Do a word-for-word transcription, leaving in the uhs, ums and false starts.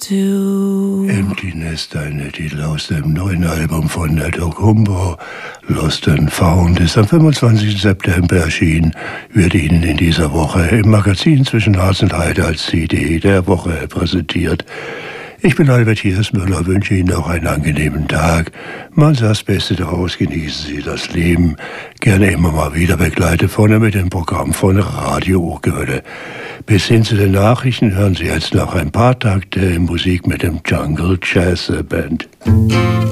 do. Emptiness, deine Titel aus dem neuen Album von Neto Kumbo. Lost and Found ist am fünfundzwanzigsten September erschienen, wird Ihnen in dieser Woche im Magazin Zwischen Harz und Heide als C D der Woche präsentiert. Ich bin Albert Hiersmüller, wünsche Ihnen noch einen angenehmen Tag. Machen Sie das Beste daraus, genießen Sie das Leben. Gerne immer mal wieder begleitet vorne mit dem Programm von Radio Urgewölle. Bis hin zu den Nachrichten hören Sie jetzt noch ein paar Takte Musik mit dem Jungle Jazz Band.